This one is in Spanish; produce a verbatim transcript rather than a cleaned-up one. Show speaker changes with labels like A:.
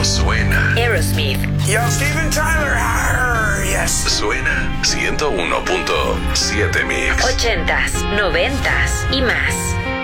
A: Suena.
B: Aerosmith.
C: Yo, Steven Tyler. Arr, yes.
A: Suena ciento uno punto siete Mix.
B: Ochentas, noventas y más.